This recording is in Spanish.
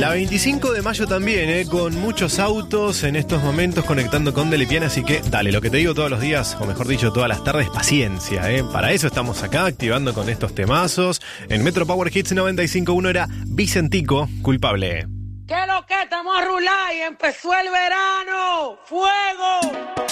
La 25 de mayo también, con muchos autos en estos momentos conectando con Delepiana, así que dale, lo que te digo todos los días, o mejor dicho, todas las tardes, paciencia, Para eso estamos acá, activando con estos temazos. En Metro Power Hits 95.1 era Vicentico, Culpable. ¿Qué lo que estamos a rular y empezó el verano? ¡Fuego!